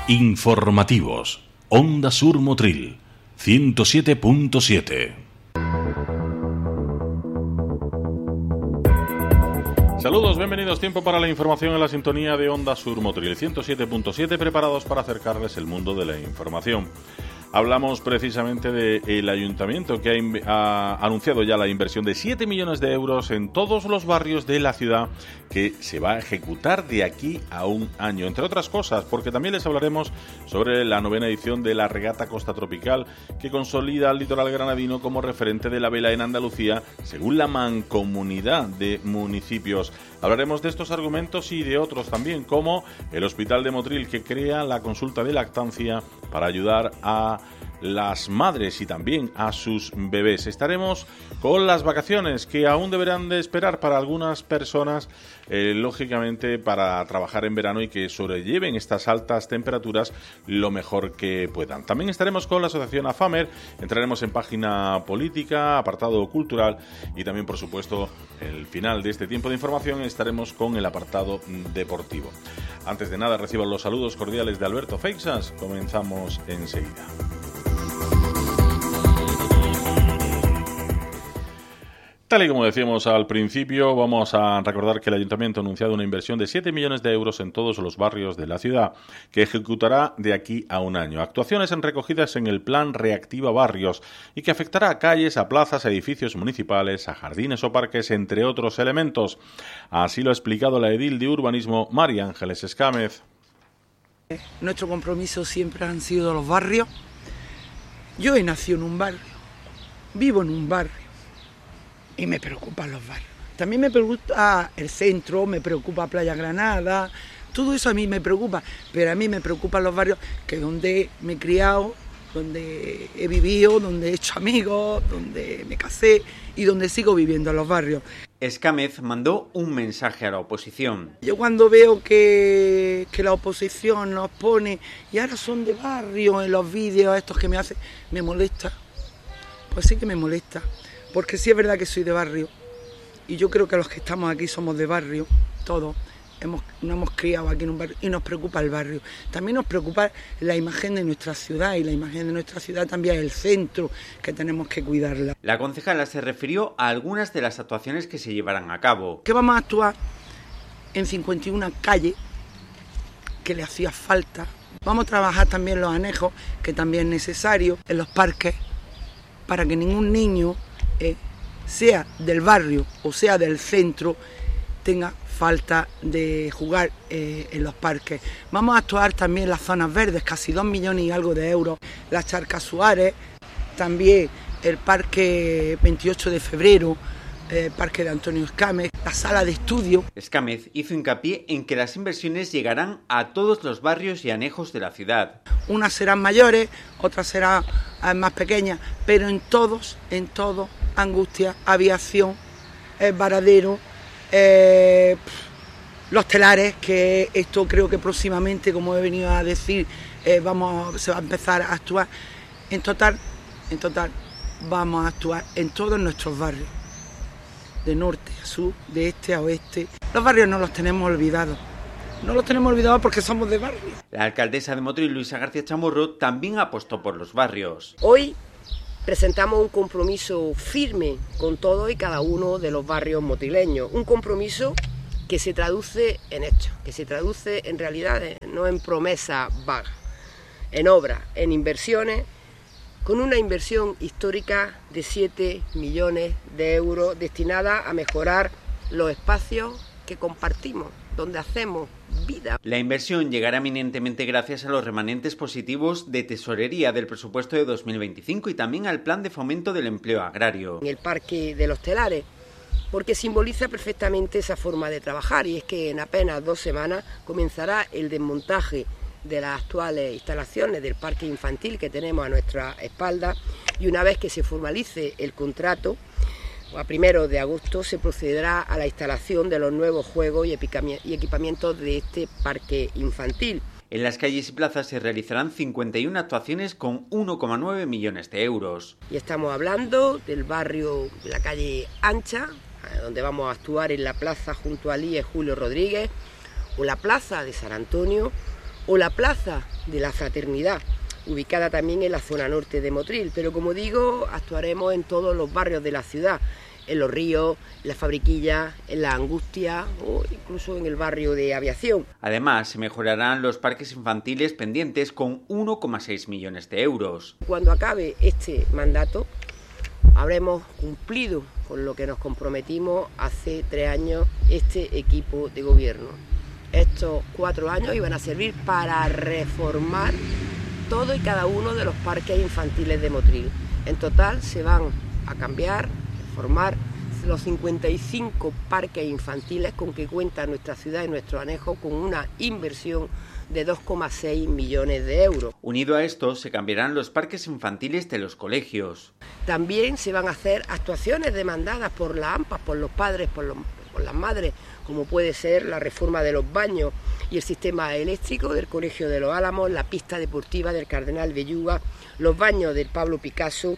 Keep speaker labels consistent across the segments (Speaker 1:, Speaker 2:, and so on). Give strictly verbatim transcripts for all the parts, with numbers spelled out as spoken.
Speaker 1: Informativos. Onda Sur Motril, ciento siete punto siete. Saludos, bienvenidos. Tiempo para la información en la sintonía de Onda Sur Motril, ciento siete punto siete, preparados para acercarles el mundo de la información. Hablamos precisamente del ayuntamiento que ha, in- ha anunciado ya la inversión de siete millones de euros en todos los barrios de la ciudad que se va a ejecutar de aquí a un año, entre otras cosas, porque también les hablaremos sobre la novena edición de la Regata Costa Tropical, que consolida al litoral granadino como referente de la vela en Andalucía, según la Mancomunidad de Municipios. Hablaremos de estos argumentos y de otros también, como el Hospital de Motril, que crea la consulta de lactancia para ayudar a las madres y también a sus bebés. Estaremos con las vacaciones que aún deberán de esperar para algunas personas, eh, lógicamente para trabajar en verano y que sobrelleven estas altas temperaturas lo mejor que puedan. También estaremos con la asociación AFAMER, entraremos en página política, apartado cultural y también, por supuesto, el final de este tiempo de información estaremos con el apartado deportivo. Antes de nada, reciban los saludos cordiales de Alberto Feixas. Comenzamos enseguida. Tal y como decíamos al principio, vamos a recordar que el Ayuntamiento ha anunciado una inversión de siete millones de euros en todos los barrios de la ciudad, que ejecutará de aquí a un año. Actuaciones en recogidas en el Plan Reactiva Barrios y que afectará a calles, a plazas, a edificios municipales, a jardines o parques, entre otros elementos. Así lo ha explicado la edil de Urbanismo, María Ángeles Escámez.
Speaker 2: Nuestro compromiso siempre han sido los barrios. Yo he nacido en un barrio, vivo en un barrio. Y me preocupan los barrios. También me preocupa el centro, me preocupa Playa Granada, todo eso a mí me preocupa, pero a mí me preocupan los barrios que donde me he criado, donde he vivido, donde he hecho amigos, donde me casé y donde sigo viviendo en los barrios.
Speaker 3: Escámez mandó un mensaje a la oposición.
Speaker 2: Yo cuando veo que, que la oposición nos pone, y ahora son de barrio en los vídeos estos que me hacen, me molesta, pues sí que me molesta. Porque sí es verdad que soy de barrio y yo creo que los que estamos aquí somos de barrio, todos, hemos, nos hemos criado aquí en un barrio y nos preocupa el barrio. También nos preocupa la imagen de nuestra ciudad y la imagen de nuestra ciudad también es el centro, que tenemos que cuidarla.
Speaker 3: La concejala se refirió a algunas de las actuaciones que se llevarán a cabo.
Speaker 2: Que vamos a actuar en cincuenta y una calles que le hacía falta. Vamos a trabajar también los anejos, que también es necesario, en los parques, para que ningún niño, Eh, sea del barrio o sea del centro, tenga falta de jugar eh, en los parques. Vamos a actuar también en las zonas verdes, casi dos millones y algo de euros, las Charcas Suárez, también el Parque veintiocho de febrero, el eh, Parque de Antonio Escámez, la sala de estudio.
Speaker 3: Escámez hizo hincapié en que las inversiones llegarán a todos los barrios y anejos de la ciudad.
Speaker 2: Unas serán mayores, otras serán más pequeñas, pero en todos, en todos, Angustia, Aviación, el Varadero, eh, los telares, que esto creo que próximamente, como he venido a decir, eh, vamos, se va a empezar a actuar. En total, en total, vamos a actuar en todos nuestros barrios, de norte a sur, de este a oeste. Los barrios no los tenemos olvidados. No los tenemos olvidados porque somos de barrio.
Speaker 3: La alcaldesa de Motril, Luisa García Chamorro, también apostó por los barrios.
Speaker 4: Hoy presentamos un compromiso firme con todos y cada uno de los barrios motrileños. Un compromiso que se traduce en hechos, que se traduce en realidades, no en promesas vagas, en obras, en inversiones, con una inversión histórica de siete millones de euros destinada a mejorar los espacios que compartimos, donde hacemos vida.
Speaker 3: La inversión llegará eminentemente gracias a los remanentes positivos de tesorería del presupuesto de dos mil veinticinco y también al plan de fomento del empleo agrario.
Speaker 4: En el Parque de los Telares, porque simboliza perfectamente esa forma de trabajar, y es que en apenas dos semanas comenzará el desmontaje de las actuales instalaciones del parque infantil que tenemos a nuestra espalda, y una vez que se formalice el contrato, a primeros de agosto se procederá a la instalación de los nuevos juegos y equipamientos de este parque infantil.
Speaker 3: En las calles y plazas se realizarán cincuenta y una actuaciones con uno coma nueve millones de euros.
Speaker 4: Y estamos hablando del barrio de la calle Ancha, donde vamos a actuar en la plaza junto al I E Julio Rodríguez, o la plaza de San Antonio, o la Plaza de la Fraternidad, ubicada también en la zona norte de Motril, pero como digo, actuaremos en todos los barrios de la ciudad, en Los Ríos, en Las Fabriquillas, en La Angustia o incluso en el barrio de Aviación.
Speaker 3: Además, se mejorarán los parques infantiles pendientes con uno coma seis millones de euros.
Speaker 4: Cuando acabe este mandato, habremos cumplido con lo que nos comprometimos hace tres años este equipo de gobierno. Estos cuatro años iban a servir para reformar todo y cada uno de los parques infantiles de Motril. En total se van a cambiar, reformar los cincuenta y cinco parques infantiles con que cuenta nuestra ciudad y nuestro anejo, con una inversión de dos coma seis millones de euros.
Speaker 3: Unido a esto, se cambiarán los parques infantiles de los colegios.
Speaker 4: También se van a hacer actuaciones demandadas por las AMPAs, por los padres, por, los, por las madres, como puede ser la reforma de los baños y el sistema eléctrico del Colegio de los Álamos, la pista deportiva del Cardenal Belluga, los baños del Pablo Picasso,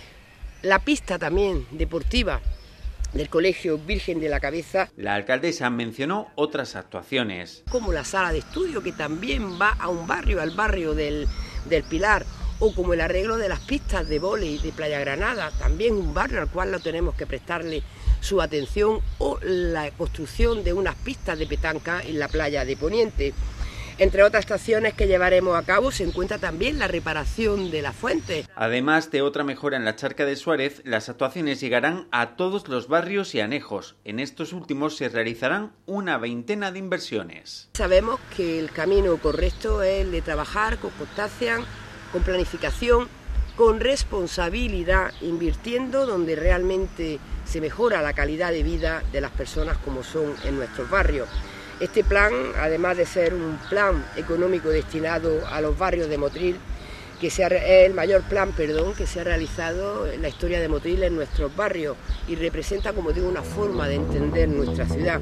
Speaker 4: la pista también deportiva del Colegio Virgen de la Cabeza.
Speaker 3: La alcaldesa mencionó otras actuaciones,
Speaker 4: como la sala de estudio, que también va a un barrio, al barrio del, del Pilar, o como el arreglo de las pistas de vóley de Playa Granada, también un barrio al cual no tenemos que prestarle su atención, o la construcción de unas pistas de petanca en la playa de Poniente. Entre otras actuaciones que llevaremos a cabo se encuentra también la reparación de las fuentes.
Speaker 3: Además de otra mejora en la Charca de Suárez, las actuaciones llegarán a todos los barrios y anejos. En estos últimos se realizarán una veintena de inversiones.
Speaker 4: Sabemos que el camino correcto es el de trabajar con constancia, con planificación, con responsabilidad, invirtiendo donde realmente se mejora la calidad de vida de las personas como son en nuestros barrios. Este plan, además de ser un plan económico destinado a los barrios de Motril, que sea, es el mayor plan perdón, que se ha realizado en la historia de Motril en nuestros barrios y representa, como digo, una forma de entender nuestra ciudad.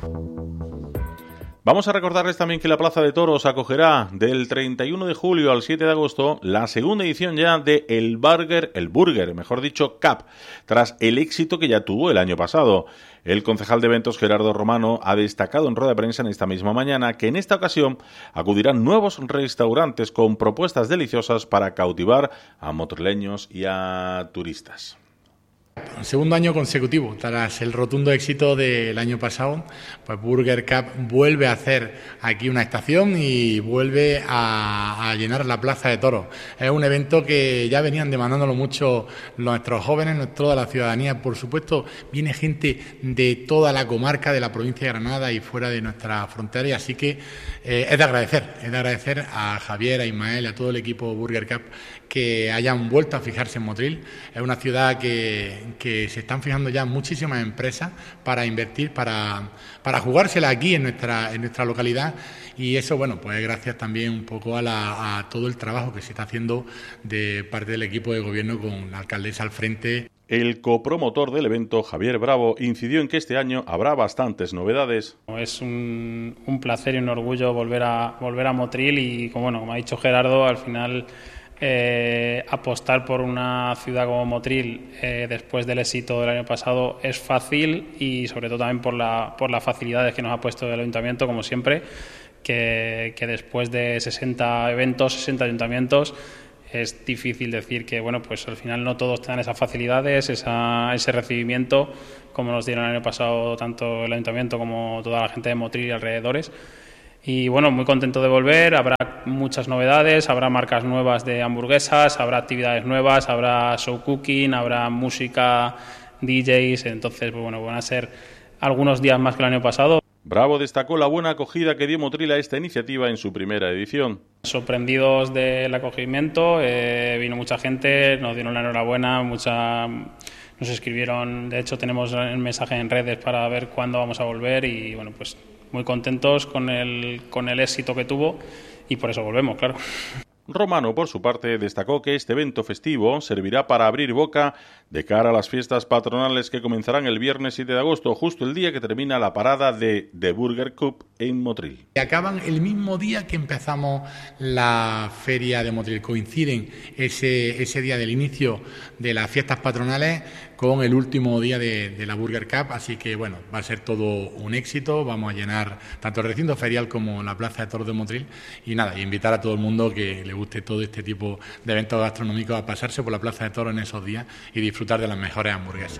Speaker 1: Vamos a recordarles también que la Plaza de Toros acogerá del treinta y uno de julio al siete de agosto la segunda edición ya de El Burger, el Burger, mejor dicho, Cup, tras el éxito que ya tuvo el año pasado. El concejal de eventos Gerardo Romano ha destacado en rueda de prensa en esta misma mañana que en esta ocasión acudirán nuevos restaurantes con propuestas deliciosas para cautivar a motrileños y a turistas.
Speaker 5: Segundo año consecutivo, tras el rotundo éxito del año pasado, pues Burger Cup vuelve a hacer aquí una estación y vuelve a, a llenar la Plaza de Toros. Es un evento que ya venían demandándolo mucho nuestros jóvenes, toda la ciudadanía. Por supuesto, viene gente de toda la comarca, de la provincia de Granada y fuera de nuestra frontera, y así que eh, es de agradecer, es de agradecer a Javier, a Ismael, a todo el equipo Burger Cup que hayan vuelto a fijarse en Motril. Es una ciudad que, que se están fijando ya muchísimas empresas para invertir, para, para jugársela aquí en nuestra, en nuestra localidad, y eso, bueno, pues gracias también un poco a, la, a todo el trabajo que se está haciendo de parte del equipo de gobierno con la alcaldesa al frente.
Speaker 1: El copromotor del evento, Javier Bravo, incidió en que este año habrá bastantes novedades.
Speaker 6: Es un, un placer y un orgullo volver a, volver a Motril y, como, bueno, como ha dicho Gerardo, al final Eh, apostar por una ciudad como Motril eh, después del éxito del año pasado es fácil, y sobre todo también por, la, por las facilidades que nos ha puesto el ayuntamiento, como siempre, que, que después de sesenta eventos, sesenta ayuntamientos, es difícil decir que, bueno, pues al final no todos tengan esas facilidades, esa, ese recibimiento como nos dieron el año pasado tanto el ayuntamiento como toda la gente de Motril y alrededores. Y bueno, muy contento de volver. Habrá muchas novedades, habrá marcas nuevas de hamburguesas, habrá actividades nuevas, habrá show cooking, habrá música, D Js, entonces pues bueno, van a ser algunos días más que el año pasado.
Speaker 1: Bravo destacó la buena acogida que dio Motril a esta iniciativa en su primera edición.
Speaker 6: Sorprendidos del acogimiento, eh, vino mucha gente, nos dieron la enhorabuena, mucha, nos escribieron, de hecho tenemos el mensaje en redes para ver cuándo vamos a volver, y bueno, pues muy contentos con el, con el éxito que tuvo, y por eso volvemos, claro.
Speaker 1: Romano, por su parte, destacó que este evento festivo servirá para abrir boca de cara a las fiestas patronales que comenzarán el viernes siete de agosto, justo el día que termina la parada de The Burger Cup en Motril.
Speaker 5: Acaban el mismo día que empezamos la feria de Motril, coinciden ese, ese día del inicio de las fiestas patronales con el último día de, de la Burger Cup, así que bueno, va a ser todo un éxito, vamos a llenar tanto el recinto ferial como la Plaza de Toros de Motril y nada, y invitar a todo el mundo que le guste todo este tipo de eventos gastronómicos a pasarse por la Plaza de Toros en esos días y disfrutar de las mejores hamburguesas.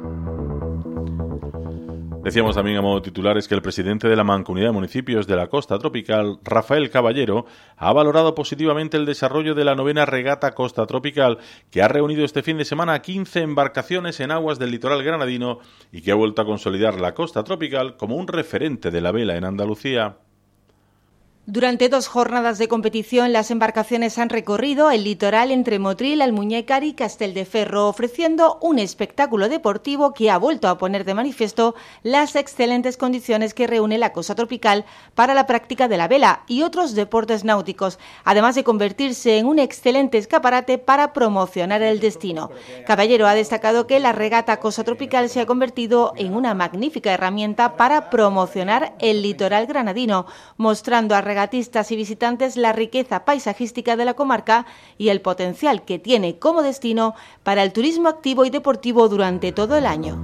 Speaker 1: Decíamos también a modo de titulares que el presidente de la Mancomunidad de Municipios de la Costa Tropical, Rafael Caballero, ha valorado positivamente el desarrollo de la novena regata Costa Tropical, que ha reunido este fin de semana a quince embarcaciones en aguas del litoral granadino y que ha vuelto a consolidar la Costa Tropical como un referente de la vela en Andalucía.
Speaker 7: Durante dos jornadas de competición, las embarcaciones han recorrido el litoral entre Motril, Almuñécar y Castelldeferro, ofreciendo un espectáculo deportivo que ha vuelto a poner de manifiesto las excelentes condiciones que reúne la costa tropical para la práctica de la vela y otros deportes náuticos, además de convertirse en un excelente escaparate para promocionar el destino. Caballero ha destacado que la regata Costa Tropical se ha convertido en una magnífica herramienta para promocionar el litoral granadino, mostrando a regatistas y visitantes la riqueza paisajística de la comarca y el potencial que tiene como destino para el turismo activo y deportivo durante todo el año.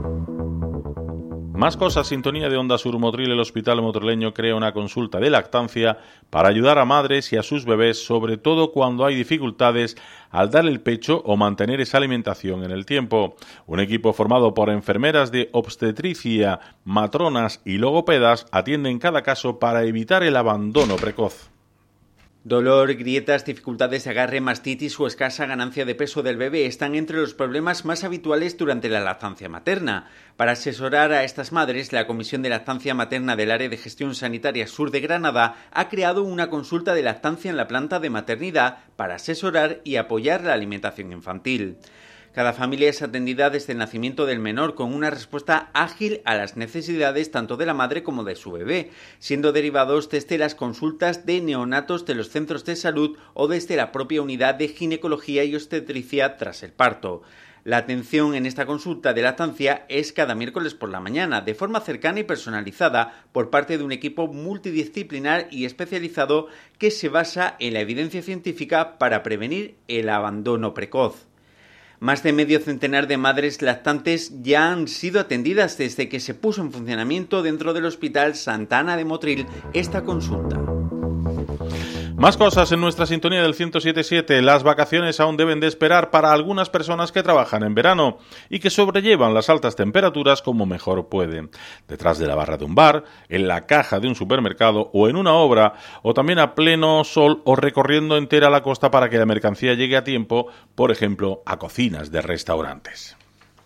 Speaker 1: Más cosas, sintonía de Onda Sur Motril. El Hospital Motrileño crea una consulta de lactancia para ayudar a madres y a sus bebés, sobre todo cuando hay dificultades al dar el pecho o mantener esa alimentación en el tiempo. Un equipo formado por enfermeras de obstetricia, matronas y logopedas atiende en cada caso para evitar el abandono precoz.
Speaker 3: Dolor, grietas, dificultades de agarre, mastitis o escasa ganancia de peso del bebé están entre los problemas más habituales durante la lactancia materna. Para asesorar a estas madres, la Comisión de Lactancia Materna del Área de Gestión Sanitaria Sur de Granada ha creado una consulta de lactancia en la planta de maternidad para asesorar y apoyar la alimentación infantil. Cada familia es atendida desde el nacimiento del menor con una respuesta ágil a las necesidades tanto de la madre como de su bebé, siendo derivados desde las consultas de neonatos de los centros de salud o desde la propia unidad de ginecología y obstetricia tras el parto. La atención en esta consulta de lactancia es cada miércoles por la mañana, de forma cercana y personalizada por parte de un equipo multidisciplinar y especializado que se basa en la evidencia científica para prevenir el abandono precoz. Más de medio centenar de madres lactantes ya han sido atendidas desde que se puso en funcionamiento dentro del Hospital Santa Ana de Motril esta consulta.
Speaker 1: Más cosas en nuestra sintonía del ciento siete punto siete. Las vacaciones aún deben de esperar para algunas personas que trabajan en verano y que sobrellevan las altas temperaturas como mejor pueden. Detrás de la barra de un bar, en la caja de un supermercado o en una obra, o también a pleno sol o recorriendo entera la costa para que la mercancía llegue a tiempo, por ejemplo, a cocinas de restaurantes.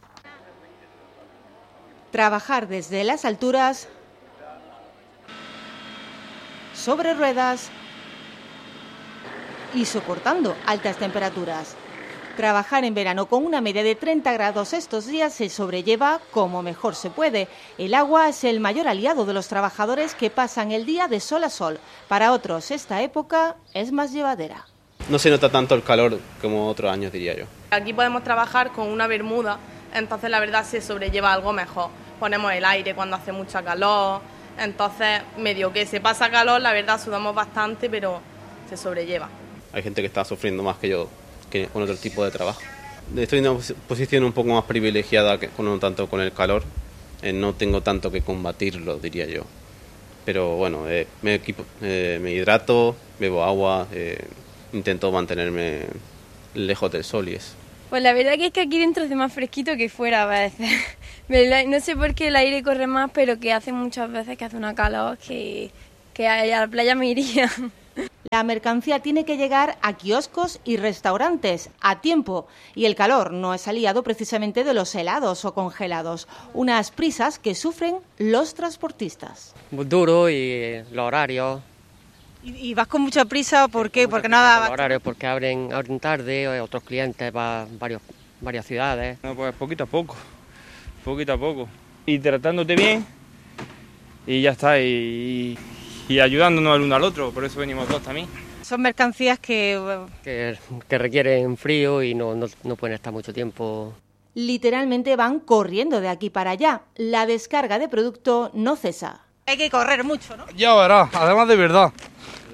Speaker 7: Trabajar desde las alturas, sobre ruedas y soportando altas temperaturas. Trabajar en verano con una media de treinta grados estos días se sobrelleva como mejor se puede. El agua es el mayor aliado de los trabajadores que pasan el día de sol a sol. Para otros, esta época es más llevadera.
Speaker 8: No se nota tanto el calor como otros años, diría yo.
Speaker 9: Aquí podemos trabajar con una bermuda, entonces la verdad se sobrelleva algo mejor. Ponemos el aire cuando hace mucha calor, entonces medio que se pasa calor, la verdad sudamos bastante, pero se sobrelleva.
Speaker 8: Hay gente que está sufriendo más que yo, que con otro tipo de trabajo. Estoy en una posición un poco más privilegiada, que no tanto con el calor. Eh, no tengo tanto que combatirlo, diría yo. Pero bueno, eh, me, equipo, eh, me hidrato, bebo agua, eh, intento mantenerme lejos del sol y eso.
Speaker 10: Pues la verdad que es que aquí dentro hace más fresquito que fuera a veces. No sé por qué el aire corre más, pero que hace muchas veces que hace una calor que, que a la playa me iría.
Speaker 7: La mercancía tiene que llegar a kioscos y restaurantes a tiempo y el calor no es aliado precisamente de los helados o congelados, unas prisas que sufren los transportistas.
Speaker 11: Muy duro y los horarios.
Speaker 7: ¿Y, y vas con mucha prisa? ¿Por qué? Porque nada.
Speaker 11: Los horarios porque abren, abren tarde, otros clientes van varios, varias ciudades.
Speaker 12: No, pues poquito a poco, poquito a poco. Y tratándote bien y ya está, y... y ayudándonos el uno al otro, por eso venimos dos también.
Speaker 7: Son mercancías que...
Speaker 11: Que, que requieren frío y no, no, no pueden estar mucho tiempo.
Speaker 7: Literalmente van corriendo de aquí para allá. La descarga de producto no cesa. Hay que correr mucho, ¿no?
Speaker 13: Ya verás, además de verdad.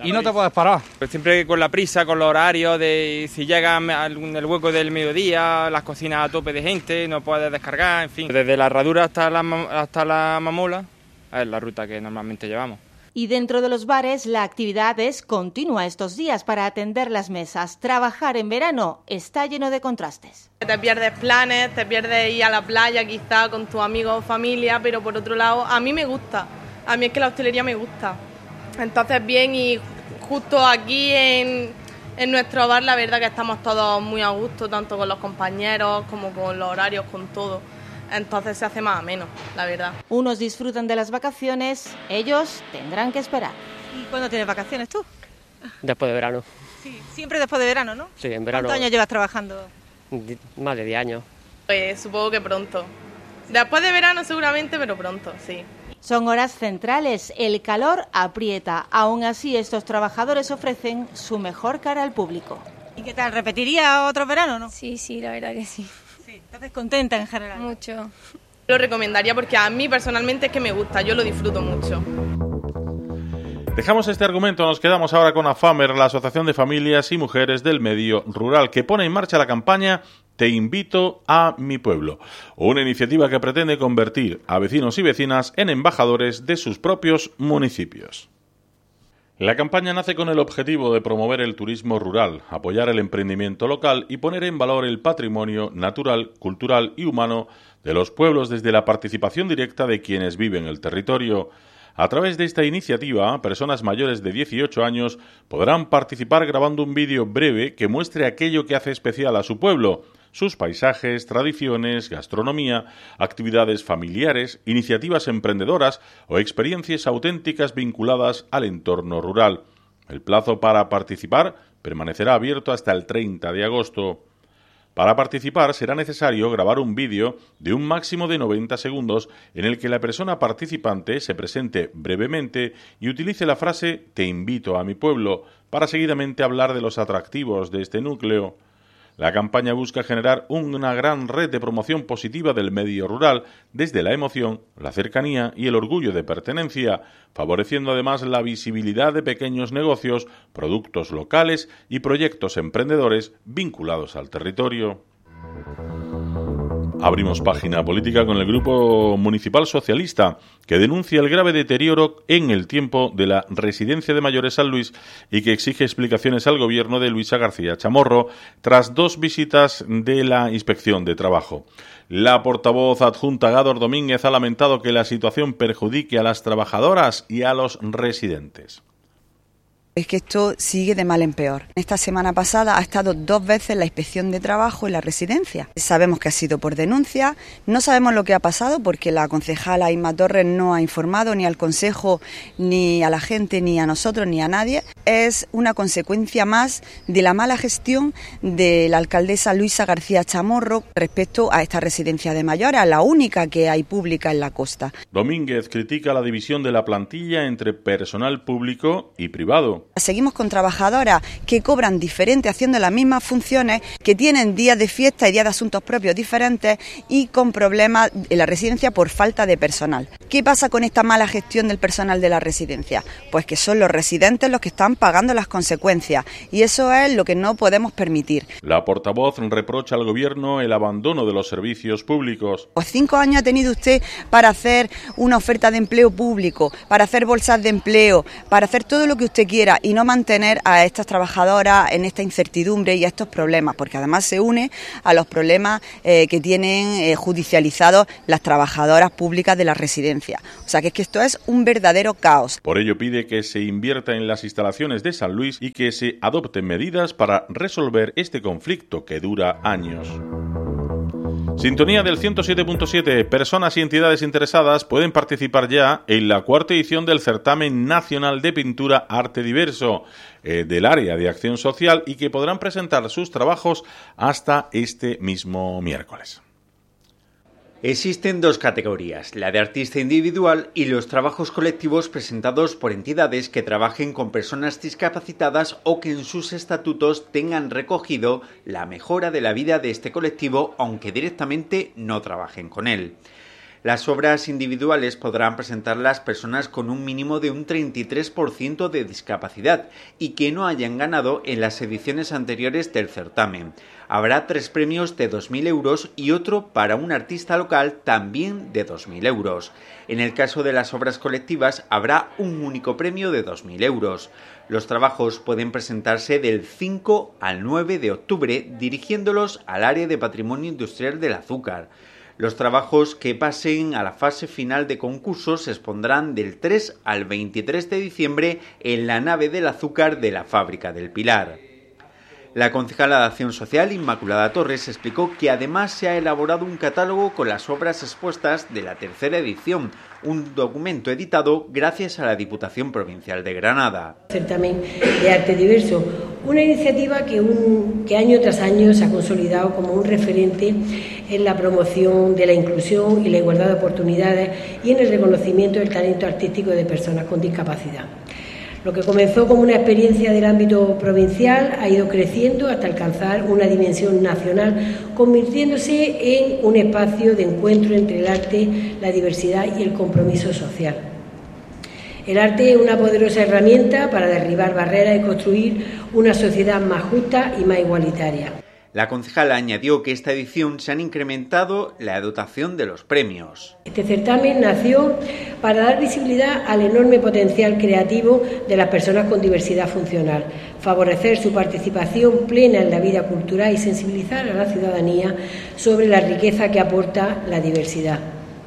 Speaker 13: y no te puedes parar.
Speaker 12: Pues siempre con la prisa, con los horarios, de si llega en el hueco del mediodía, las cocinas a tope de gente, no puedes descargar, en fin. Desde la herradura hasta la, hasta la mamola es la ruta que normalmente llevamos.
Speaker 7: Y dentro de los bares la actividad es continua estos días para atender las mesas. Trabajar en verano está lleno de contrastes.
Speaker 9: Te pierdes planes, te pierdes ir a la playa quizá con tus amigos o familia, pero por otro lado a mí me gusta, a mí es que la hostelería me gusta. Entonces bien, y justo aquí en, en nuestro bar la verdad que estamos todos muy a gusto, tanto con los compañeros como con los horarios, con todo. Entonces se hace más ameno, la verdad.
Speaker 7: Unos disfrutan de las vacaciones, ellos tendrán que esperar.
Speaker 14: ¿Y cuándo tienes vacaciones tú?
Speaker 11: Después de verano.
Speaker 14: Sí, siempre después de verano, ¿no?
Speaker 11: Sí, en verano.
Speaker 14: ¿Cuántos años llevas trabajando?
Speaker 11: Más de diez años.
Speaker 9: Pues supongo que pronto. Después de verano seguramente, pero pronto, sí.
Speaker 7: Son horas centrales, el calor aprieta. Aún así, estos trabajadores ofrecen su mejor cara al público.
Speaker 14: ¿Y qué tal? ¿Repetiría otro verano, no?
Speaker 10: Sí, sí, la verdad que sí.
Speaker 14: Sí, ¿estás contenta en general?
Speaker 10: Mucho.
Speaker 9: Lo recomendaría porque a mí personalmente es que me gusta, yo lo disfruto mucho.
Speaker 1: Dejamos este argumento, nos quedamos ahora con AFAMER, la Asociación de Familias y Mujeres del Medio Rural, que pone en marcha la campaña Te invito a mi pueblo, una iniciativa que pretende convertir a vecinos y vecinas en embajadores de sus propios municipios. La campaña nace con el objetivo de promover el turismo rural, apoyar el emprendimiento local y poner en valor el patrimonio natural, cultural y humano de los pueblos desde la participación directa de quienes viven el territorio. A través de esta iniciativa, personas mayores de dieciocho años podrán participar grabando un vídeo breve que muestre aquello que hace especial a su pueblo, sus paisajes, tradiciones, gastronomía, actividades familiares, iniciativas emprendedoras o experiencias auténticas vinculadas al entorno rural. El plazo para participar permanecerá abierto hasta el treinta de agosto. Para participar será necesario grabar un vídeo de un máximo de noventa segundos en el que la persona participante se presente brevemente y utilice la frase «Te invito a mi pueblo» para seguidamente hablar de los atractivos de este núcleo. La campaña busca generar una gran red de promoción positiva del medio rural desde la emoción, la cercanía y el orgullo de pertenencia, favoreciendo además la visibilidad de pequeños negocios, productos locales y proyectos emprendedores vinculados al territorio. Abrimos página política con el Grupo Municipal Socialista, que denuncia el grave deterioro en el tiempo de la Residencia de Mayores San Luis y que exige explicaciones al Gobierno de Luisa García Chamorro tras dos visitas de la Inspección de Trabajo. La portavoz adjunta Gador Domínguez ha lamentado que la situación perjudique a las trabajadoras y a los residentes.
Speaker 15: Es que esto sigue de mal en peor. Esta semana pasada ha estado dos veces la inspección de trabajo en la residencia. Sabemos que ha sido por denuncia, no sabemos lo que ha pasado porque la concejala Inma Torres no ha informado ni al Consejo, ni a la gente, ni a nosotros, ni a nadie. Es una consecuencia más de la mala gestión de la alcaldesa Luisa García Chamorro respecto a esta residencia de mayores, la única que hay pública en la costa.
Speaker 1: Domínguez critica la división de la plantilla entre personal público y privado.
Speaker 15: Seguimos con trabajadoras que cobran diferente, haciendo las mismas funciones, que tienen días de fiesta y días de asuntos propios diferentes y con problemas en la residencia por falta de personal. ¿Qué pasa con esta mala gestión del personal de la residencia? Pues que son los residentes los que están pagando las consecuencias y eso es lo que no podemos permitir.
Speaker 1: La portavoz reprocha al Gobierno el abandono de los servicios públicos.
Speaker 15: Pues cinco años ha tenido usted para hacer una oferta de empleo público, para hacer bolsas de empleo, para hacer todo lo que usted quiera y no mantener a estas trabajadoras en esta incertidumbre y a estos problemas, porque además se une a los problemas eh, que tienen eh, judicializados las trabajadoras públicas de la residencia. O sea que es que esto es un verdadero caos.
Speaker 1: Por ello pide que se invierta en las instalaciones de San Luis y que se adopten medidas para resolver este conflicto que dura años. Sintonía del ciento siete punto siete. Personas y entidades interesadas pueden participar ya en la cuarta edición del Certamen Nacional de Pintura Arte Diverso eh, del Área de Acción Social y que podrán presentar sus trabajos hasta este mismo miércoles.
Speaker 3: Existen dos categorías, la de artista individual y los trabajos colectivos presentados por entidades que trabajen con personas discapacitadas o que en sus estatutos tengan recogido la mejora de la vida de este colectivo, aunque directamente no trabajen con él. Las obras individuales podrán presentarlas personas con un mínimo de un treinta y tres por ciento de discapacidad y que no hayan ganado en las ediciones anteriores del certamen. Habrá tres premios de dos mil euros y otro para un artista local también de dos mil euros. En el caso de las obras colectivas habrá un único premio de dos mil euros. Los trabajos pueden presentarse del cinco al nueve de octubre dirigiéndolos al área de Patrimonio Industrial del Azúcar. Los trabajos que pasen a la fase final de concurso se expondrán del tres al veintitrés de diciembre en la nave del azúcar de la Fábrica del Pilar. La concejala de Acción Social, Inmaculada Torres, explicó que además se ha elaborado un catálogo con las obras expuestas de la tercera edición, un documento editado gracias a la Diputación Provincial de Granada.
Speaker 13: Certamen de arte diverso, una iniciativa que, un, que año tras año se ha consolidado como un referente en la promoción de la inclusión y la igualdad de oportunidades y en el reconocimiento del talento artístico de personas con discapacidad. Lo que comenzó como una experiencia del ámbito provincial ha ido creciendo hasta alcanzar una dimensión nacional, convirtiéndose en un espacio de encuentro entre el arte, la diversidad y el compromiso social. El arte es una poderosa herramienta para derribar barreras y construir una sociedad más justa y más igualitaria.
Speaker 3: La concejala añadió que esta edición se han incrementado la dotación de los premios.
Speaker 13: Este certamen nació para dar visibilidad al enorme potencial creativo de las personas con diversidad funcional, favorecer su participación plena en la vida cultural y sensibilizar a la ciudadanía sobre la riqueza que aporta la diversidad.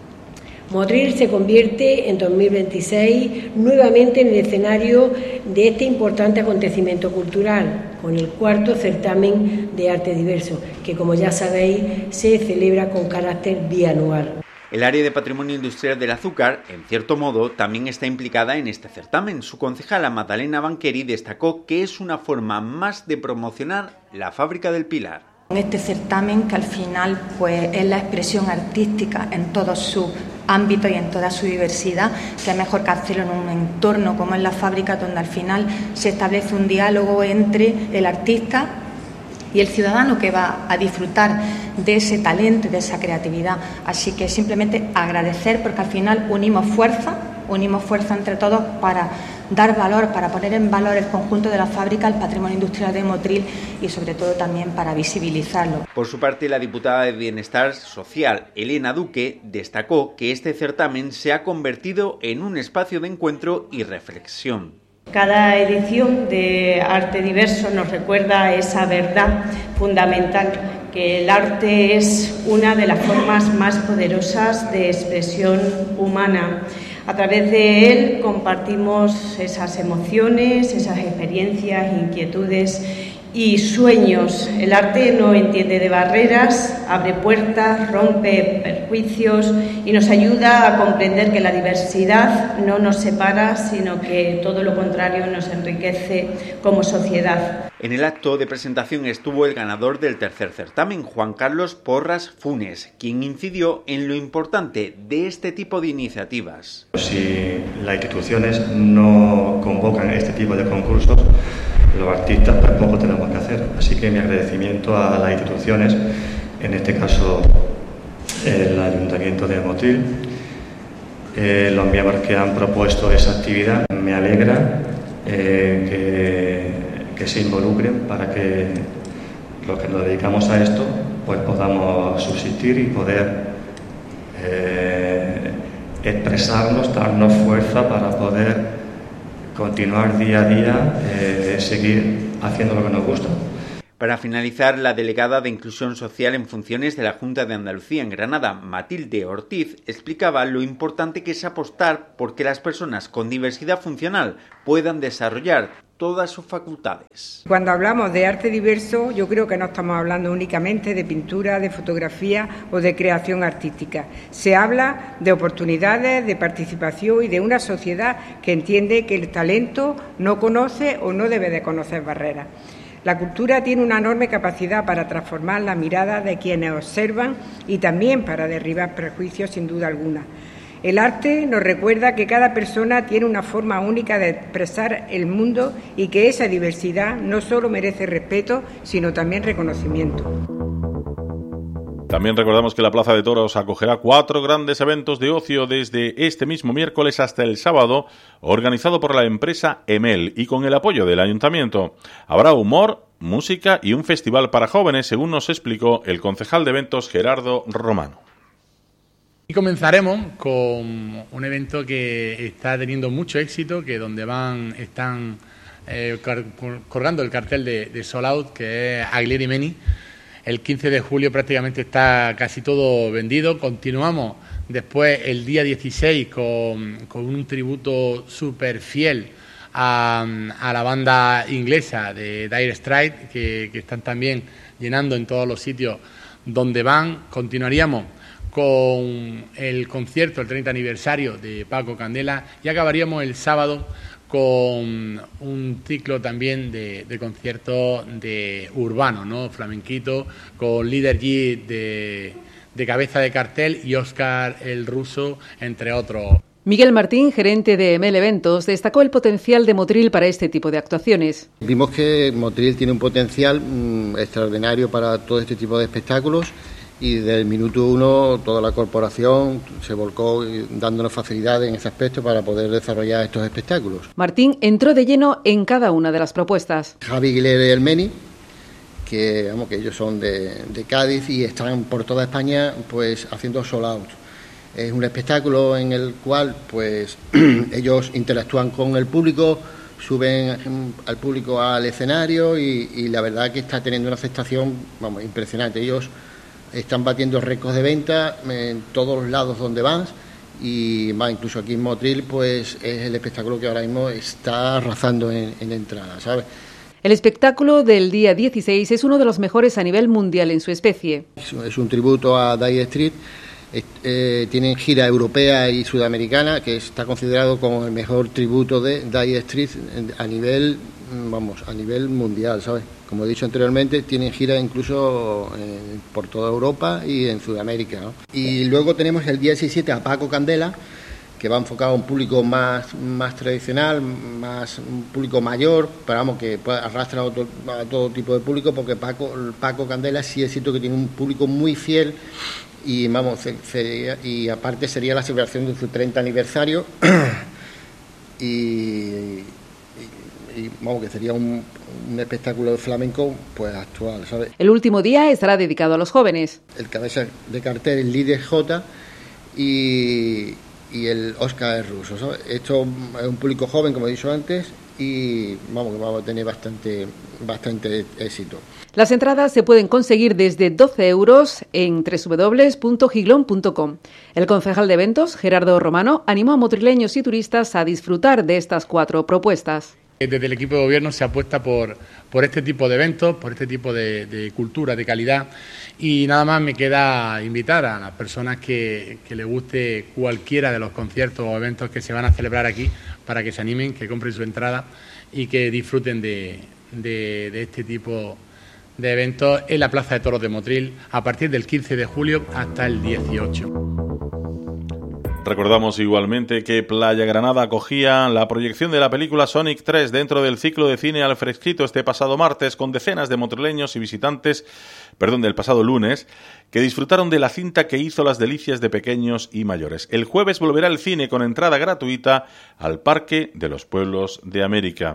Speaker 13: Motril se convierte en dos mil veintiséis nuevamente en el escenario de este importante acontecimiento cultural, con el cuarto certamen de arte diverso, que como ya sabéis se celebra con carácter bianual.
Speaker 3: El área de Patrimonio Industrial del Azúcar, en cierto modo, también está implicada en este certamen. Su concejala Magdalena Banqueri destacó que es una forma más de promocionar la Fábrica del Pilar.
Speaker 16: Este certamen, que al final pues, es la expresión artística en todos sus ámbitos y en toda su diversidad, que es mejor que hacerlo en un entorno como es la fábrica, donde al final se establece un diálogo entre el artista y el ciudadano que va a disfrutar de ese talento y de esa creatividad. Así que simplemente agradecer, porque al final unimos fuerza, unimos fuerza entre todos para dar valor, para poner en valor el conjunto de la fábrica, el patrimonio industrial de Motril y sobre todo también para visibilizarlo.
Speaker 3: Por su parte, la diputada de Bienestar Social, Elena Duque, destacó que este certamen se ha convertido en un espacio de encuentro y reflexión.
Speaker 17: Cada edición de Arte Diverso nos recuerda esa verdad fundamental, que el arte es una de las formas más poderosas de expresión humana. A través de él compartimos esas emociones, esas experiencias, inquietudes y sueños. El arte no entiende de barreras, abre puertas, rompe prejuicios y nos ayuda a comprender que la diversidad no nos separa, sino que todo lo contrario nos enriquece como sociedad.
Speaker 3: En el acto de presentación estuvo el ganador del tercer certamen, Juan Carlos Porras Funes, quien incidió en lo importante de este tipo de iniciativas.
Speaker 18: Si las instituciones no convocan este tipo de concursos, los artistas tampoco tenemos que hacer. Así que mi agradecimiento a las instituciones, en este caso el Ayuntamiento de Motril, eh, los miembros que han propuesto esa actividad. Me alegra eh, que, que se involucren para que los que nos dedicamos a esto pues podamos subsistir y poder eh, expresarnos, darnos fuerza para poder continuar día a día, eh, seguir haciendo lo que nos gusta.
Speaker 3: Para finalizar, la delegada de Inclusión Social en funciones de la Junta de Andalucía en Granada, Matilde Ortiz, explicaba lo importante que es apostar por que las personas con diversidad funcional puedan desarrollar todas sus facultades.
Speaker 19: Cuando hablamos de arte diverso, yo creo que no estamos hablando únicamente de pintura, de fotografía o de creación artística. Se habla de oportunidades, de participación y de una sociedad que entiende que el talento no conoce o no debe de conocer barreras. La cultura tiene una enorme capacidad para transformar la mirada de quienes observan y también para derribar prejuicios, sin duda alguna. El arte nos recuerda que cada persona tiene una forma única de expresar el mundo y que esa diversidad no solo merece respeto, sino también reconocimiento.
Speaker 1: También recordamos que la Plaza de Toros acogerá cuatro grandes eventos de ocio desde este mismo miércoles hasta el sábado, organizado por la empresa Emel y con el apoyo del Ayuntamiento. Habrá humor, música y un festival para jóvenes, según nos explicó el concejal de eventos Gerardo Romano.
Speaker 5: Y comenzaremos con un evento que está teniendo mucho éxito, que donde van están eh, colgando el cartel de, de Sold Out, que es Aguilera y Meni. El quince de julio prácticamente está casi todo vendido. Continuamos después el día dieciséis con, con un tributo súper fiel a, a la banda inglesa de Dire Straits, que, que están también llenando en todos los sitios donde van. Continuaríamos con el concierto, el treinta aniversario de Paco Candela, y acabaríamos el sábado con un ciclo también de, de conciertos de urbano, ¿no? Flamenquito, con Líder G de, de cabeza de cartel y Óscar el Ruso, entre otros.
Speaker 20: Miguel Martín, gerente de Emel Eventos, destacó el potencial de Motril para este tipo de actuaciones.
Speaker 21: Vimos que Motril tiene un potencial mmm, extraordinario para todo este tipo de espectáculos, y desde el minuto uno toda la corporación se volcó dándonos facilidades en ese aspecto para poder desarrollar estos espectáculos.
Speaker 20: Martín entró de lleno en cada una de las propuestas.
Speaker 21: Javi Aguilera y el Meni, que, vamos, que ellos son de, de Cádiz y están por toda España pues haciendo sold out. Es un espectáculo en el cual pues ellos interactúan con el público, suben al público al escenario y, y la verdad que está teniendo una aceptación, vamos, impresionante. Ellos están batiendo récords de venta en todos los lados donde van, y más incluso aquí en Motril pues es el espectáculo que ahora mismo está arrasando en, en entrada, ¿sabes?
Speaker 20: El espectáculo del día dieciséis es uno de los mejores a nivel mundial en su especie.
Speaker 21: Es, es un tributo a Dire Straits. Eh, tienen gira europea y sudamericana, que está considerado como el mejor tributo de Dire Straits a nivel, vamos, a nivel mundial, ¿sabes? Como he dicho anteriormente, tienen gira incluso eh, por toda Europa y en Sudamérica, ¿no? Y luego tenemos el día diecisiete a Paco Candela, que va enfocado a un público más, más tradicional, más un público mayor, pero vamos, que arrastra a, otro, a todo tipo de público, porque Paco, Paco Candela sí es cierto que tiene un público muy fiel, y vamos, sería, y aparte sería la celebración de su treinta aniversario, y, y, y vamos, que sería un, un espectáculo de flamenco pues actual, ¿sabes?
Speaker 20: El último día estará dedicado a los jóvenes.
Speaker 21: El cabeza de cartel, el Líder J y, y el Óscar el Ruso, ¿sabes? Esto es un público joven, como he dicho antes, y vamos, que vamos a tener bastante, bastante éxito.
Speaker 20: Las entradas se pueden conseguir desde doce euros en doble u doble u doble u punto giglón punto com. El concejal de eventos, Gerardo Romano, animó a motrileños y turistas a disfrutar de estas cuatro propuestas.
Speaker 5: Desde el equipo de gobierno se apuesta por, por este tipo de eventos, por este tipo de, de cultura, de calidad, y nada más me queda invitar a las personas que, que les guste cualquiera de los conciertos o eventos que se van a celebrar aquí para que se animen, que compren su entrada y que disfruten de, de, de este tipo de eventos en la Plaza de Toros de Motril a partir del quince de julio hasta el dieciocho.
Speaker 1: Recordamos igualmente que Playa Granada acogía la proyección de la película Sonic tres dentro del ciclo de cine al fresquito este pasado martes, con decenas de motrileños y visitantes, perdón, del pasado lunes, que disfrutaron de la cinta que hizo las delicias de pequeños y mayores. El jueves volverá el cine con entrada gratuita al Parque de los Pueblos de América.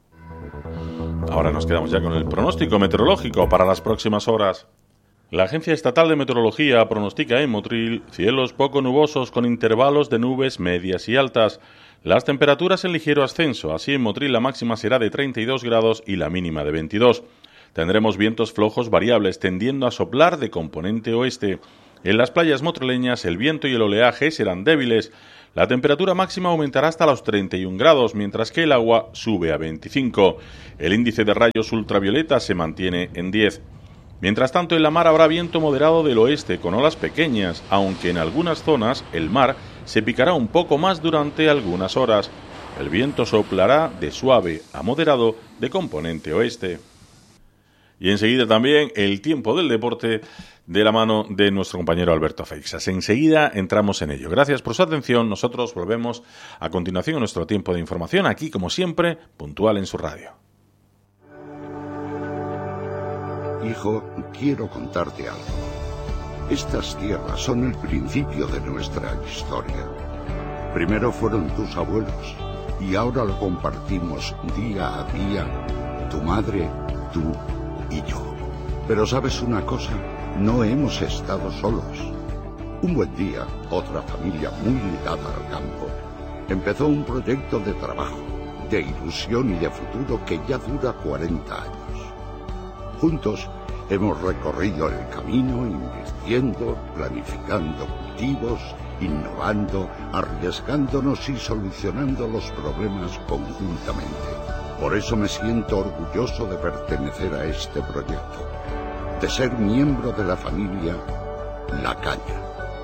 Speaker 1: Ahora nos quedamos ya con el pronóstico meteorológico para las próximas horas. La Agencia Estatal de Meteorología pronostica en Motril cielos poco nubosos con intervalos de nubes medias y altas. Las temperaturas en ligero ascenso, así en Motril la máxima será de treinta y dos grados y la mínima de veintidós. Tendremos vientos flojos variables tendiendo a soplar de componente oeste. En las playas motrileñas el viento y el oleaje serán débiles. La temperatura máxima aumentará hasta los treinta y un grados, mientras que el agua sube a veinticinco. El índice de rayos ultravioleta se mantiene en diez. Mientras tanto, en la mar habrá viento moderado del oeste con olas pequeñas, aunque en algunas zonas el mar se picará un poco más durante algunas horas. El viento soplará de suave a moderado de componente oeste. Y enseguida también el tiempo del deporte de la mano de nuestro compañero Alberto Feixas. Enseguida entramos en ello. Gracias por su atención. Nosotros volvemos a continuación a nuestro tiempo de información, aquí como siempre, puntual en su radio.
Speaker 22: Hijo, quiero contarte algo.
Speaker 2: Estas tierras son el principio de nuestra historia. Primero fueron tus abuelos y ahora lo compartimos día a día, tu madre, tú y yo. Pero ¿sabes una cosa? No hemos estado solos. Un buen día, otra familia muy ligada al campo empezó un proyecto de trabajo, de ilusión y de futuro que ya dura cuarenta años. Juntos hemos recorrido el camino invirtiendo, planificando cultivos, innovando, arriesgándonos y solucionando los problemas conjuntamente. Por eso me siento orgulloso de pertenecer a este proyecto, de ser miembro de la familia La Caña.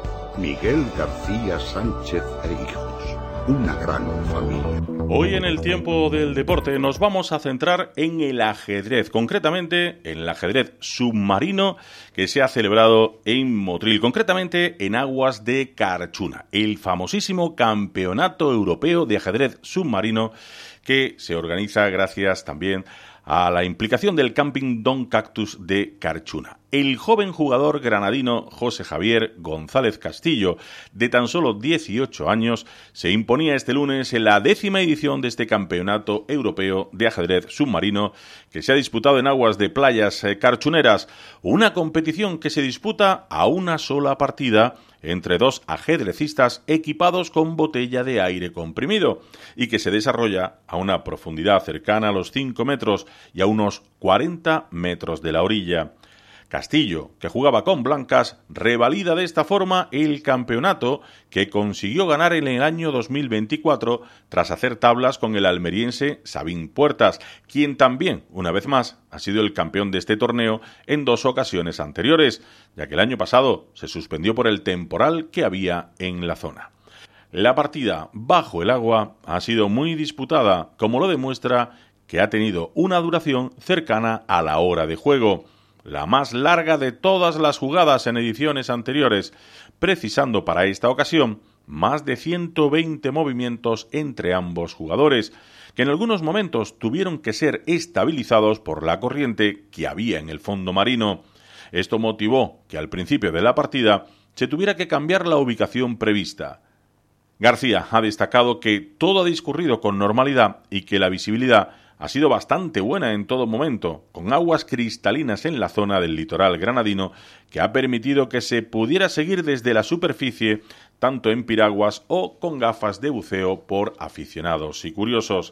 Speaker 2: Miguel García Sánchez e hijos, una gran familia.
Speaker 1: Hoy en el tiempo del deporte nos vamos a centrar en el ajedrez, concretamente en el ajedrez submarino que se ha celebrado en Motril, concretamente en aguas de Carchuna, el famosísimo Campeonato Europeo de Ajedrez Submarino que se organiza gracias también a la implicación del Camping Don Cactus de Carchuna. El joven jugador granadino José Javier González Castillo, de tan solo dieciocho años, se imponía este lunes en la décima edición de este Campeonato Europeo de Ajedrez Submarino que se ha disputado en aguas de playas carchuneras, una competición que se disputa a una sola partida entre dos ajedrecistas equipados con botella de aire comprimido y que se desarrolla a una profundidad cercana a los cinco metros y a unos cuarenta metros de la orilla. Castillo, que jugaba con blancas, revalida de esta forma el campeonato que consiguió ganar en el año dos mil veinticuatro tras hacer tablas con el almeriense Sabín Puertas, quien también, una vez más, ha sido el campeón de este torneo en dos ocasiones anteriores, ya que el año pasado se suspendió por el temporal que había en la zona. La partida bajo el agua ha sido muy disputada, como lo demuestra que ha tenido una duración cercana a la hora de juego, la más larga de todas las jugadas en ediciones anteriores, precisando para esta ocasión más de ciento veinte movimientos entre ambos jugadores, que en algunos momentos tuvieron que ser estabilizados por la corriente que había en el fondo marino. Esto motivó que al principio de la partida se tuviera que cambiar la ubicación prevista. García ha destacado que todo ha discurrido con normalidad y que la visibilidad ha sido bastante buena en todo momento, con aguas cristalinas en la zona del litoral granadino, que ha permitido que se pudiera seguir desde la superficie, tanto en piraguas o con gafas de buceo por aficionados y curiosos.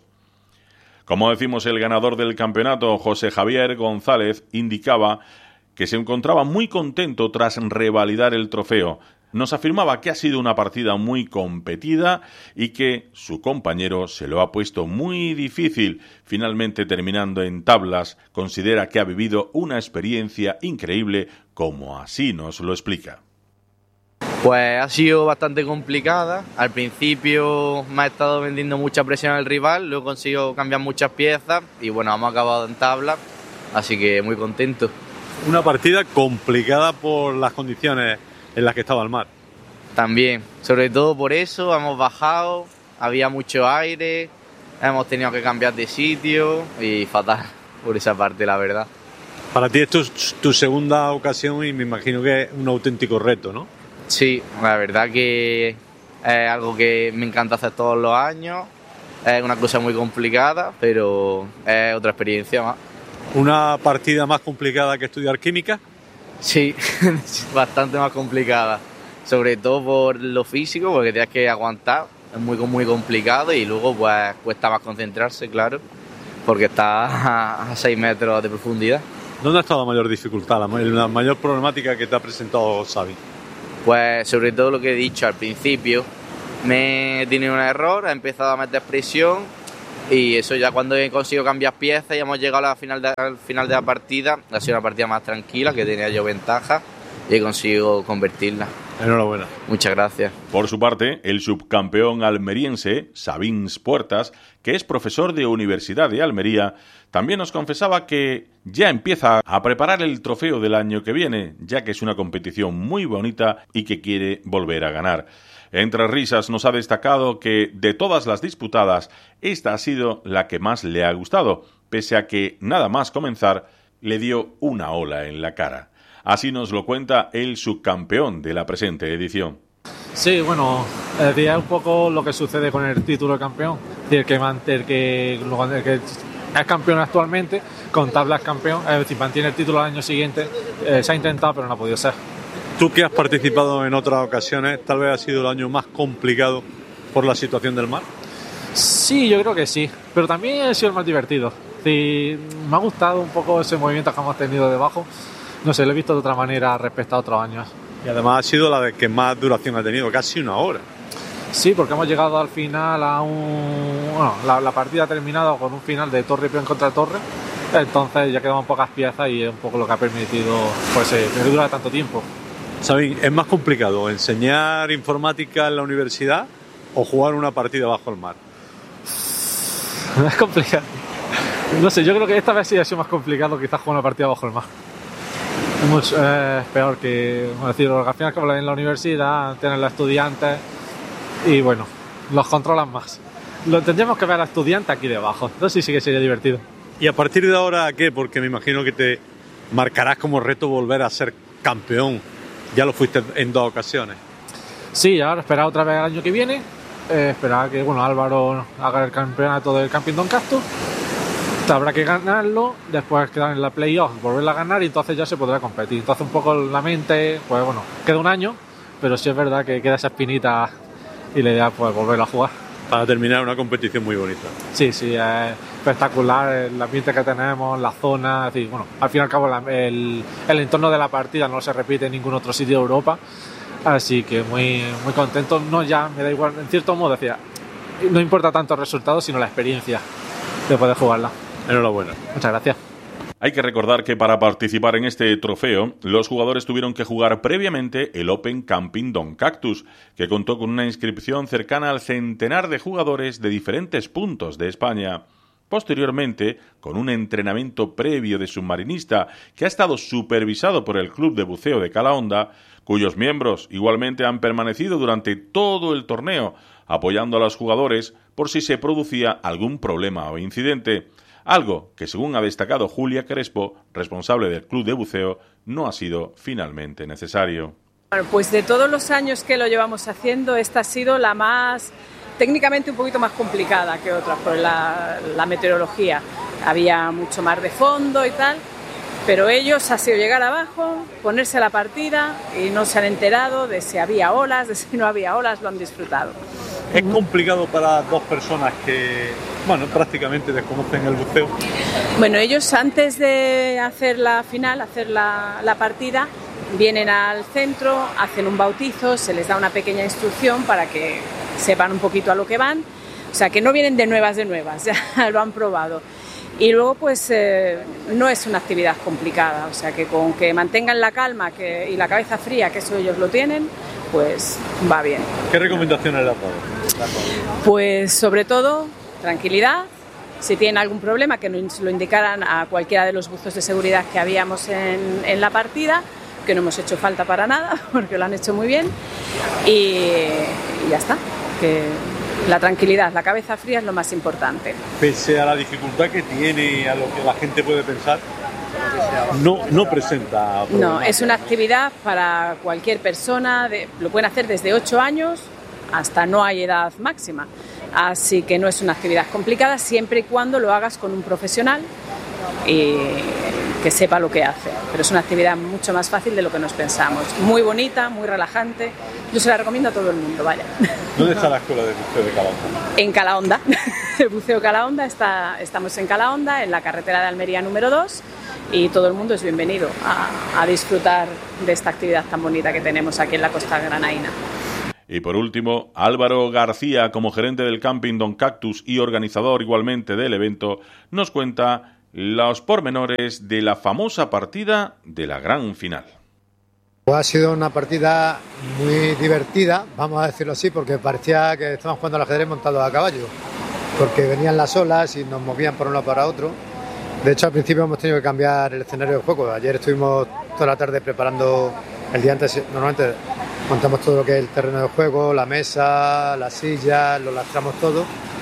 Speaker 1: Como decimos, el ganador del campeonato, José Javier González, indicaba que se encontraba muy contento tras revalidar el trofeo. Nos afirmaba que ha sido una partida muy competida y que su compañero se lo ha puesto muy difícil. Finalmente, terminando en tablas, considera que ha vivido una experiencia increíble, como así nos lo explica.
Speaker 22: Pues ha sido bastante complicada. Al principio me ha estado vendiendo mucha presión al rival, luego he conseguido cambiar muchas piezas y bueno, hemos acabado en tablas, así que muy contento.
Speaker 23: Una partida complicada por las condiciones en las que estaba el mar.
Speaker 22: También, sobre todo por eso, hemos bajado, había mucho aire, hemos tenido que cambiar de sitio y fatal por esa parte, la verdad.
Speaker 23: Para ti esto es tu segunda ocasión y me imagino que es un auténtico reto, ¿no?
Speaker 22: Sí, la verdad que es algo que me encanta hacer todos los años, es una cosa muy complicada, pero es otra experiencia más.
Speaker 23: ¿Una partida más complicada que estudiar química?
Speaker 22: Sí, bastante más complicada, sobre todo por lo físico, porque tienes que aguantar, es muy, muy complicado y luego pues cuesta más concentrarse, claro, porque está a seis metros de profundidad.
Speaker 23: ¿Dónde ha estado la mayor dificultad, la mayor, la mayor problemática que te ha presentado Xavi?
Speaker 22: Pues sobre todo lo que he dicho al principio, me he tenido un error, he empezado a meter presión y eso ya cuando he conseguido cambiar piezas y hemos llegado a la final de, al final de la partida, ha sido una partida más tranquila, que tenía yo ventaja y he conseguido convertirla.
Speaker 23: Enhorabuena.
Speaker 22: Muchas gracias.
Speaker 1: Por su parte, el subcampeón almeriense, Sabín Puertas, que es profesor de Universidad de Almería, también nos confesaba que ya empieza a preparar el trofeo del año que viene, ya que es una competición muy bonita y que quiere volver a ganar. Entre risas nos ha destacado que de todas las disputadas, esta ha sido la que más le ha gustado, pese a que nada más comenzar le dio una ola en la cara. Así nos lo cuenta el subcampeón de la presente edición.
Speaker 4: Sí, bueno, es decir, es un poco lo que sucede con el título de campeón. Es decir, que, el que, el que es campeón actualmente, con tabla es campeón, es decir, mantiene el título al año siguiente. Eh, se ha intentado, pero no ha podido ser.
Speaker 23: Tú que has participado en otras ocasiones, tal vez ha sido el año más complicado por la situación del mar.
Speaker 4: Sí, yo creo que sí, pero también ha sido el más divertido. Sí, me ha gustado un poco ese movimiento que hemos tenido debajo. No sé, lo he visto de otra manera respecto a otros años.
Speaker 23: Y además ha sido la de que más duración ha tenido, casi una hora.
Speaker 4: Sí, porque hemos llegado al final a un... Bueno, la, la partida ha terminado con un final de torre y peón contra torre. Entonces ya quedaban pocas piezas y es un poco lo que ha permitido pues, eh, que dure tanto tiempo.
Speaker 23: Sabín, ¿es más complicado enseñar informática en la universidad o jugar una partida bajo el mar?
Speaker 4: Es complicado. No sé, yo creo que esta vez sí ha sido más complicado quizás jugar una partida bajo el mar. Es mucho, eh, peor que, bueno, decir, al final que en la universidad tienen los estudiantes y bueno, los controlan más. Lo tendríamos que ver a estudiantes aquí debajo, entonces sí, sí que sería divertido.
Speaker 23: ¿Y a partir de ahora qué? Porque me imagino que te marcarás como reto volver a ser campeón. Ya lo fuiste en dos ocasiones.
Speaker 4: Sí, ahora esperar otra vez el año que viene, eh, esperar que bueno Álvaro haga el campeonato del Camping Don Cactus. Habrá que ganarlo, después quedar en la playoff, volverla a ganar y entonces ya se podrá competir. Entonces un poco la mente, pues bueno, queda un año, pero sí es verdad que queda esa espinita y la idea pues volver a jugar.
Speaker 23: Para terminar una competición muy bonita.
Speaker 4: Sí, sí, es espectacular el ambiente que tenemos, la zona, es decir, bueno, al fin y al cabo la, el, el entorno de la partida no se repite en ningún otro sitio de Europa, así que muy, muy contento. No, ya me da igual, en cierto modo decía, no importa tanto el resultado, sino la experiencia de poder jugarla.
Speaker 23: Enhorabuena.
Speaker 4: Muchas gracias.
Speaker 1: Hay que recordar que para participar en este trofeo, los jugadores tuvieron que jugar previamente el Open Camping Don Cactus, que contó con una inscripción cercana al centenar de jugadores de diferentes puntos de España. Posteriormente, con un entrenamiento previo de submarinista que ha estado supervisado por el Club de Buceo de Calahonda, cuyos miembros igualmente han permanecido durante todo el torneo, apoyando a los jugadores por si se producía algún problema o incidente. Algo que, según ha destacado Julia Crespo, responsable del Club de Buceo, no ha sido finalmente necesario.
Speaker 6: Bueno, pues de todos los años que lo llevamos haciendo, esta ha sido la más, técnicamente un poquito más complicada que otras, por la, la meteorología. Había mucho mar de fondo y tal, pero ellos ha sido llegar abajo, ponerse a la partida y no se han enterado de si había olas, de si no había olas, lo han disfrutado.
Speaker 23: Es complicado para dos personas que, bueno, prácticamente desconocen el buceo.
Speaker 6: Bueno, ellos antes de hacer la final, hacer la, la partida, vienen al centro, hacen un bautizo, se les da una pequeña instrucción para que sepan un poquito a lo que van. O sea, que no vienen de nuevas de nuevas, ya lo han probado. Y luego, pues, eh, no es una actividad complicada, o sea, que con que mantengan la calma que, y la cabeza fría, que eso ellos lo tienen, pues va bien.
Speaker 23: ¿Qué recomendaciones le has dado?
Speaker 6: Pues sobre todo, tranquilidad. Si tienen algún problema, que nos lo indicaran a cualquiera de los buzos de seguridad que habíamos en, en la partida, que no hemos hecho falta para nada, porque lo han hecho muy bien. Y, y ya está. Que la tranquilidad, la cabeza fría es lo más importante.
Speaker 23: Pese a la dificultad que tiene y a lo que la gente puede pensar, no, no presenta problemas.
Speaker 6: No, es una actividad para cualquier persona, de, lo pueden hacer desde ocho años hasta no hay edad máxima. Así que no es una actividad complicada siempre y cuando lo hagas con un profesional y que sepa lo que hace. Pero es una actividad mucho más fácil de lo que nos pensamos. Muy bonita, muy relajante. Yo se la recomiendo a todo el mundo, vaya.
Speaker 23: ¿Dónde está la escuela de buceo de Calahonda?
Speaker 6: En Calahonda. El buceo Calahonda, está, estamos en Calahonda, en la carretera de Almería número dos, y todo el mundo es bienvenido a, a disfrutar de esta actividad tan bonita que tenemos aquí en la costa granaína.
Speaker 1: Y por último, Álvaro García, como gerente del Camping Don Cactus y organizador igualmente del evento, nos cuenta los pormenores de la famosa partida de la gran final.
Speaker 8: Ha sido una partida muy divertida, vamos a decirlo así, porque parecía que estábamos jugando al ajedrez montados a caballo, porque venían las olas y nos movían por un lado para otro. De hecho, al principio hemos tenido que cambiar el escenario de juego. Ayer estuvimos toda la tarde preparando, el día antes normalmente montamos todo lo que es el terreno de juego, la mesa, las sillas, lo lastramos todo.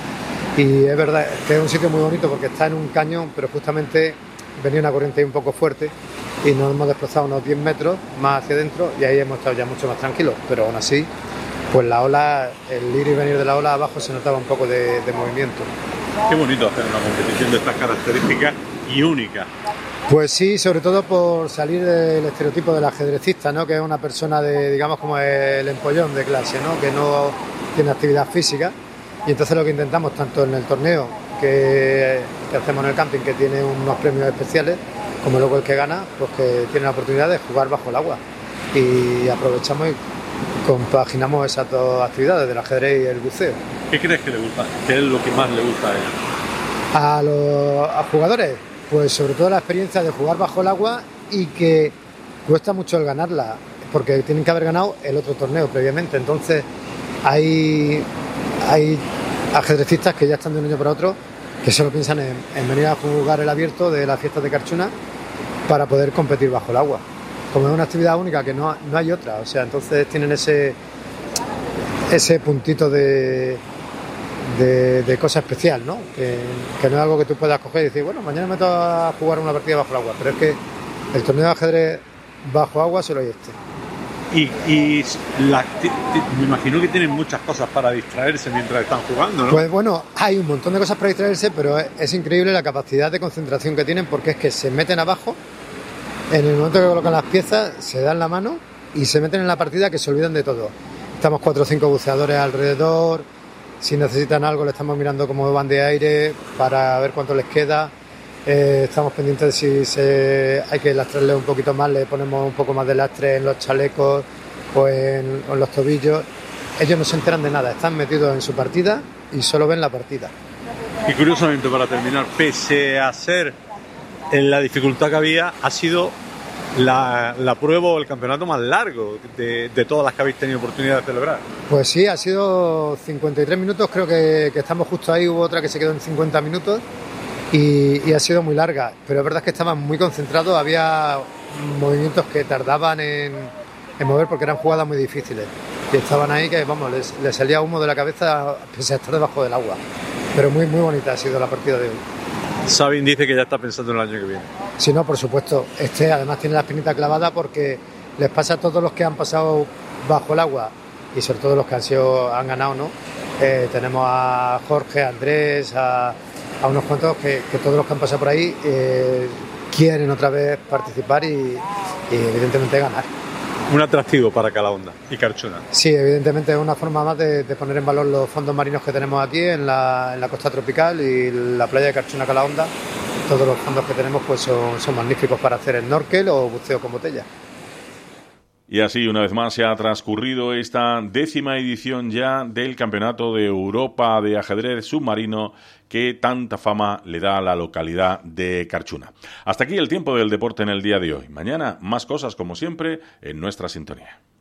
Speaker 8: Y es verdad que es un sitio muy bonito porque está en un cañón, pero justamente venía una corriente ahí un poco fuerte y nos hemos desplazado unos diez metros más hacia adentro y ahí hemos estado ya mucho más tranquilos, pero aún así, pues la ola, el ir y venir de la ola abajo se notaba un poco de, de movimiento.
Speaker 23: Qué bonito hacer una competición de estas características y única.
Speaker 8: Pues sí, sobre todo por salir del estereotipo del ajedrecista, ¿no? Que es una persona de, digamos, como el empollón de clase, ¿no? Que no tiene actividad física. Y entonces lo que intentamos, tanto en el torneo que, que hacemos en el camping, que tiene unos premios especiales, como luego el que gana, pues que tiene la oportunidad de jugar bajo el agua. Y aprovechamos y compaginamos esas dos actividades, del ajedrez y el buceo.
Speaker 23: ¿Qué crees que le gusta? ¿Qué es lo que más le gusta a ella?
Speaker 8: A los a jugadores, pues sobre todo la experiencia de jugar bajo el agua y que cuesta mucho el ganarla, porque tienen que haber ganado el otro torneo previamente. Entonces hay, hay ajedrecistas que ya están de un año para otro que solo piensan en, en venir a jugar el abierto de las fiestas de Carchuna para poder competir bajo el agua. Como es una actividad única que no, no hay otra, o sea, entonces tienen ese, ese puntito de... De, de cosa especial, ¿no? Que, que no es algo que tú puedas coger y decir, bueno, mañana me toca jugar una partida bajo el agua, pero es que el torneo de ajedrez bajo agua solo hay este.
Speaker 23: Y, y la, t- t- me imagino que tienen muchas cosas para distraerse mientras están jugando, ¿no?
Speaker 8: Pues bueno, hay un montón de cosas para distraerse, pero es, es increíble la capacidad de concentración que tienen, porque es que se meten abajo, en el momento que colocan las piezas, se dan la mano y se meten en la partida, que se olvidan de todo. Estamos cuatro o cinco buceadores alrededor. Si necesitan algo, le estamos mirando cómo van de aire para ver cuánto les queda. Eh, estamos pendientes de si se, hay que lastrarle un poquito más, le ponemos un poco más de lastre en los chalecos o en, o en los tobillos. Ellos no se enteran de nada, están metidos en su partida y solo ven la partida.
Speaker 23: Y curiosamente, para terminar, pese a ser en la dificultad que había, ha sido la, la prueba o el campeonato más largo de, de todas las que habéis tenido oportunidad de celebrar.
Speaker 8: Pues sí, ha sido cincuenta y tres minutos, creo que, que estamos justo ahí, hubo otra que se quedó en cincuenta minutos y, y ha sido muy larga, pero es verdad que estaban muy concentrados, había movimientos que tardaban en, en mover porque eran jugadas muy difíciles y estaban ahí que, vamos, les, les salía humo de la cabeza pese a estar debajo del agua, pero muy, muy bonita ha sido la partida de hoy.
Speaker 23: Sabin dice que ya está pensando en el año que viene.
Speaker 8: Sí, no, por supuesto. Este además tiene la espinita clavada porque les pasa a todos los que han pasado bajo el agua y sobre todo los que han sido han ganado, ¿no? Eh, tenemos a Jorge, a Andrés, a, a unos cuantos que, que todos los que han pasado por ahí eh, quieren otra vez participar y, y evidentemente ganar.
Speaker 23: Un atractivo para Calahonda y Carchuna.
Speaker 8: Sí, evidentemente es una forma más de, de poner en valor los fondos marinos que tenemos aquí en la, en la costa tropical y la playa de Carchuna Calahonda. Todos los fondos que tenemos pues son, son magníficos para hacer snorkel o buceo con botella.
Speaker 1: Y así, una vez más, se ha transcurrido esta décima edición ya del Campeonato de Europa de Ajedrez Submarino que tanta fama le da a la localidad de Carchuna. Hasta aquí el tiempo del deporte en el día de hoy. Mañana, más cosas como siempre en nuestra sintonía.